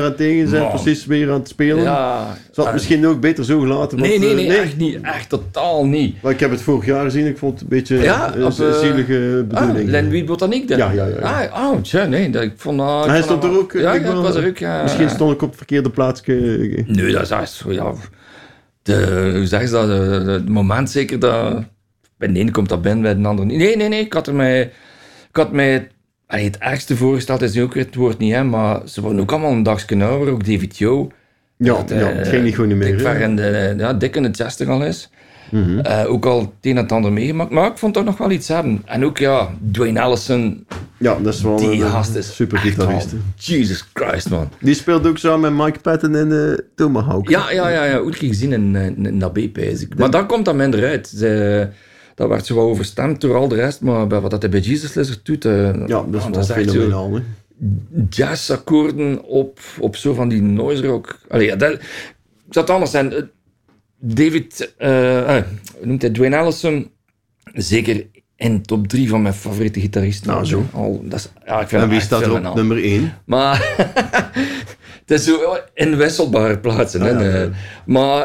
tegen zijn precies weer aan het spelen. Ja. Zou het misschien ook beter zo gelaten? Want, Nee, echt niet. Echt totaal niet. Maar ik heb het vorig jaar gezien. Ik vond het een beetje een zielige bedoeling. Louis Botanique dan? Ja. Tja, nee. Ik vond dat... Hij stond er ook? Ja, ik was er ook. Ja. Misschien stond ik op het verkeerde plaatsje. Nee, dat is echt zo, ja. Hoe zeggen ze dat? Het moment zeker dat... Bij de ene komt dat binnen, bij de andere niet. Nee. Ik had mij het ergste voorgesteld, is nu ook weer het woord niet, hè, maar ze worden ook allemaal een dagje ouder, ook David Joe. Het ging niet goed niet meer. Dik in de 60 al is. Mm-hmm. Ook al het een en het ander meegemaakt, maar ik vond toch nog wel iets hebben. En ook, Dwayne Allison. Ja, dat is wel die gast is super gitarist. Jesus Christ, man. Die speelt ook samen met Mike Patton in Tomahawk. Ja, ook gezien in dat B-pijs. Maar daar komt dat minder uit. Dat werd zo wel overstemd door al de rest, maar bij wat hij bij Jesus Lizard doet... dat is wel fenomenaal, hè. Jazzakkoorden op zo van die noise rock. Allee, dat zou het anders zijn. David, noemt hij Dwayne Allison, zeker in top 3 van mijn favoriete gitaristen. Nou, zo. Ik vind en wie staat er op nummer 1? Maar het is zo inwisselbare plaatsen. Maar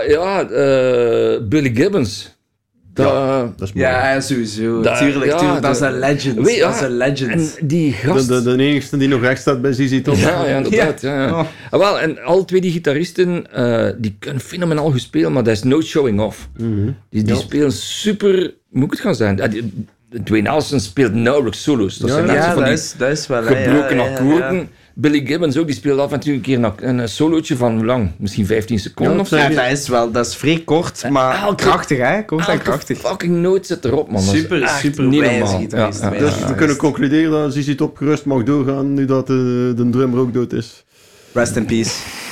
Billy Gibbons... dat is mooi. Ja, sowieso. Tuurlijk, dat is een legend. Dat is een legend. En die gast... De enigste die nog recht staat bij ZZ Top. Ja, inderdaad. Ja. Wel, en alle twee die gitaristen, die kunnen fenomenaal goed spelen, maar dat is no showing off. Mm-hmm. Die spelen super... Moet ik het gaan zijn? Dwayne Allison speelt nauwelijks solo's. Dat zijn dat is wel... gebroken akkoorden. Ja. Billy Gibbons ook, die speelt af en toe een keer een solootje van hoe lang? Misschien 15 seconden of zo. Ja, dat is vrij kort, maar krachtig, hè? Kort en krachtig. Fucking noot zit erop, man. Super wijze gitarist. Dus we kunnen concluderen dat ZZ Top gerust mag doorgaan, nu dat de drummer ook dood is. Rest in peace.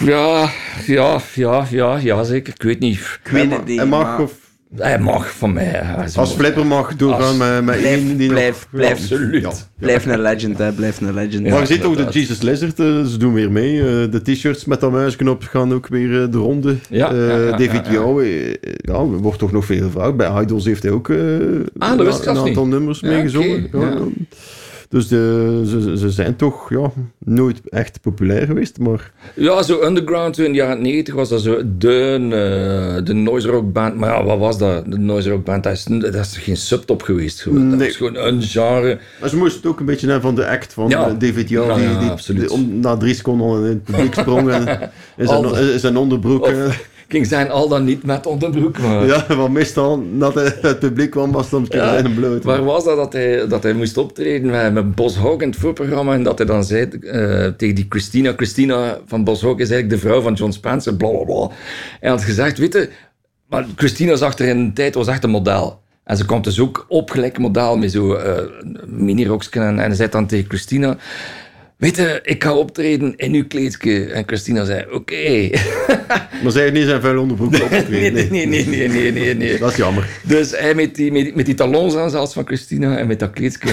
Ja, zeker. Ik weet niet. Ik weet het niet. Hij mag, of... Hij mag van mij. Als Flipper mag doorgaan met één die blijf absoluut. Blijf een legend, hè. Blijf een legend. Maar je ziet ook de Jesus Lizard, ze doen weer mee. De t-shirts met dat muisknop gaan ook weer de ronde. David Joe, wordt toch nog veel gevraagd. Bij Idols heeft hij ook een aantal nummers meegezongen. Dus ze zijn toch nooit echt populair geweest, maar... Ja, zo underground, in de jaren 90 was dat zo de noise rock band. Maar ja, wat was dat? De noise rock band, dat is geen subtop geweest. Gewoon. Dat was gewoon een genre. Maar ze moesten het ook een beetje hebben van de act van David Joe, die na 3 seconden al in het publiek sprong en in zijn onderbroek... ging zijn al dan niet met onderbroek. Maar... Ja, want meestal dat het publiek kwam, was soms zijn bloot. Waar was dat hij moest optreden met Boss Hogg in het voorprogramma en dat hij dan zei tegen die Christina van Boss Hogg is eigenlijk de vrouw van John Spencer, blablabla. Hij had gezegd, weet je, maar Christina zag er in een tijd, was echt een model. En ze komt dus ook op gelijk model met zo'n mini-roksken en hij zei dan tegen Christina... Weet je, ik ga optreden in uw kleedje. En Christina zei, oké. Maar zij heeft niet zijn vuil onderbroek opgetreden. Nee. Dat is jammer. Dus hij met die talons aan zelfs van Christina en met dat kleedje.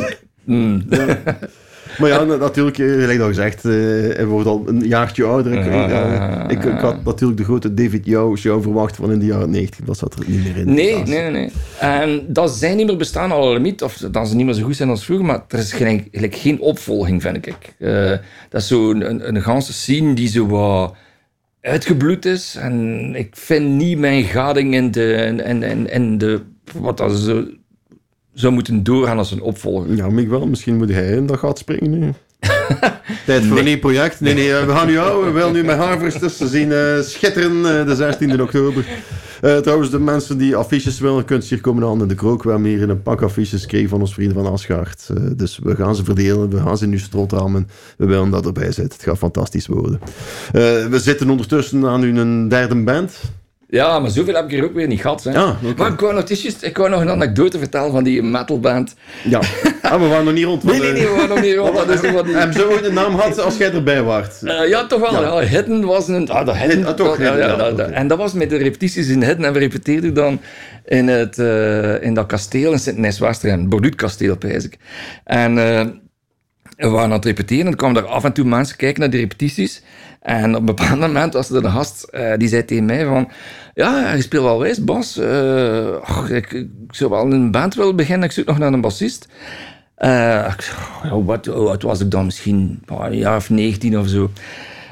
Maar ja, natuurlijk, gelijk dat gezegd, hij wordt al een jaartje ouder. Ik had natuurlijk de grote David Joe show verwacht van in de jaren 90. Dat zat er niet meer in. Nee. En dat zij niet meer bestaan, al niet, of dat ze niet meer zo goed zijn als vroeger, maar er is gelijk geen opvolging, vind ik. Dat is zo een ganse scene die zo wat uitgebloed is. En ik vind niet mijn gading in de wat dat zo... zou moeten doorgaan als een opvolger. Ja, Miguel, misschien moet hij in dat gat springen nu. Tijd voor een nieuw project. Nee, we gaan nu houden. We willen nu met Harvesters. Ze zien schitteren de 16e oktober. Trouwens, de mensen die affiches willen, kunt hier komen aan in de krook. We hebben hier een pak affiches gekregen van ons vrienden van Asgaard. Dus we gaan ze verdelen. We gaan ze nu strothamen. We willen dat erbij zitten. Het gaat fantastisch worden. We zitten ondertussen aan een derde band. Ja, maar zoveel heb ik hier ook weer niet gehad. Hè. Ah, okay. Maar ik wou nog een anekdote vertellen van die metalband. Ja, we waren nog niet rond. Nee, we waren nog niet rond. Hebben ze ooit een naam gehad als jij erbij waart? Ja, toch wel. Ja. Hidden was een... En dat was met de repetities in Hidden. En we repeteerden dan in dat kasteel in Sint-Nijs-Wastrem. Borduutkasteel, prijs ik. En... we waren aan het repeteren en er kwamen daar af en toe mensen kijken naar die repetities. En op een bepaald moment was er een gast die zei tegen mij van... Ja, je speelt wel wijs, Bas. Ik zou wel een band willen beginnen. Ik zoek nog naar een bassist. Wat was ik dan? Misschien een jaar of 19 of zo.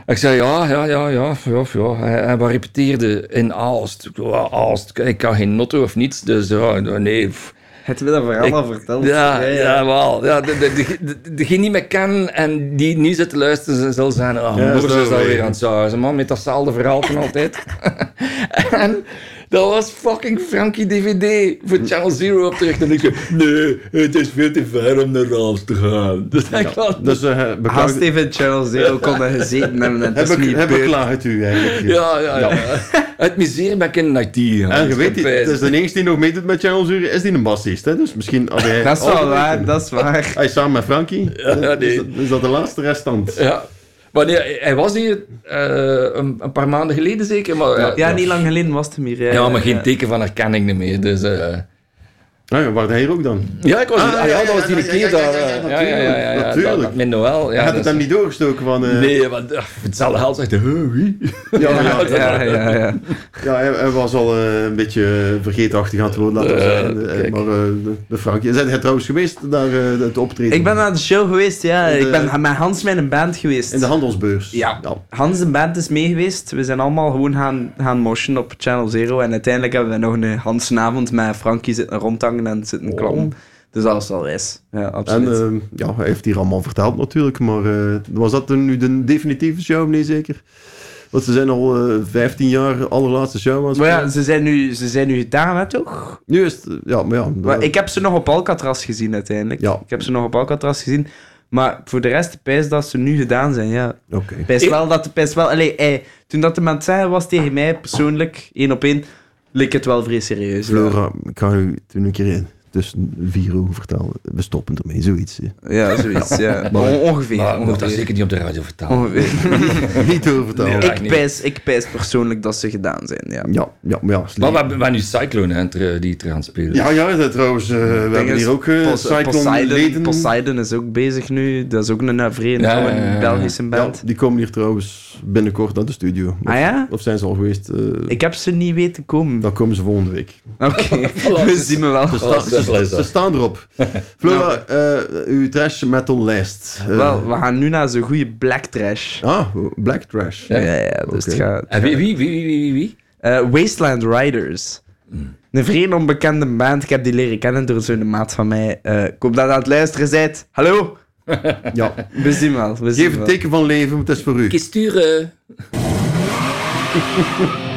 Ik zei, ja. En we repeteerden in Aalst. Aalst, ik kan geen notto of niets, dus nee... Het me dat verhaal al verteld. Ja, wel. Ja, degene die me kennen en die nu zitten luisteren, zullen zeggen, moeder is alweer aan het zuizen, man, met datzelfde verhaal van altijd. En dat was fucking Frankie DVD voor Channel Zero op terug. En ik zei, nee, het is veel te ver om naar Aalst te gaan. Dus Haast even Channel Zero kon er gezeten hebben. En heb ik klaar het u eigenlijk. Ja. Het miseer ben ik in IT. En je weet, het is de enige die nog meedoet met Channel Zero, is die een bassist. Hè? Dus misschien... dat is wel waar, dat is waar. Hij is samen met Frankie. Is dat de laatste restant? Ja. Maar nee, hij was hier een paar maanden geleden zeker. Maar, ja, niet lang geleden was het hem hier. Ja, maar geen teken van herkenning meer. Dus, waar hij hier ook dan? Ja, ik was dat was die keer daar. Natuurlijk. Met Noël. Hij had het hem niet doorgestoken van... Nee, want hetzelfde geld zegt wie? Ja, hij was al een beetje vergeetachtig aan het worden, laten we zeggen. Maar de Frankie... Zijn jij trouwens geweest naar het optreden? Ik ben naar de show geweest, ja. Ik ben met Hans met een band geweest. In de handelsbeurs? Ja. Hans en band is mee geweest. We zijn allemaal gewoon gaan moshen op Channel Zero. En uiteindelijk hebben we nog een Hansenavond met Frankie zitten rondhangen en zitten klappen. Dus dat was wel wijs. Ja, absoluut. En hij heeft hier allemaal verteld natuurlijk. Maar was dat nu de definitieve show? Nee, zeker? Want ze zijn al 15 jaar allerlaatste show. Maar ja, ze zijn nu gedaan, hè, toch? Nu is het... Maar ik heb ze nog op Alcatraz gezien, uiteindelijk. Ja. Ik heb ze nog op Alcatraz gezien. Maar voor de rest, pijs dat ze nu gedaan zijn, ja. Oké. Pijs wel... toen dat de man het zeggen was tegen mij, persoonlijk, 1 op 1, leek het wel vrij serieus. Flora, ik ga u toen een keer in. Tussen 4 uur vertellen. We stoppen ermee, zoiets. Ja, zoiets, ja. Maar ongeveer. Maar moet dat zeker niet op de radio vertellen. Niet doorvertellen. Nee, ik pijs persoonlijk dat ze gedaan zijn, ja. Maar we hebben nu Cyclone die te gaan spelen. Ja, trouwens. We hebben hier ook Cyclone-leden. Poseidon is ook bezig nu. Dat is ook een vreemde Belgische band. Ja, die komen hier trouwens binnenkort naar de studio. Of zijn ze al geweest? Ik heb ze niet weten komen. Dan komen ze volgende week. Oké, we zien me wel. Ze staan erop. Flora, uw trash metal lijst. Wel, we gaan nu naar zo'n goede black trash. Black trash. Ja, dus het gaat... Wie? Wasteland Riders. Een vreemd onbekende band. Ik heb die leren kennen door zo'n maat van mij. Ik hoop dat je aan het luisteren bent. Hallo? Ja. We zien wel. Geef een teken van leven, het is voor u. Sturen.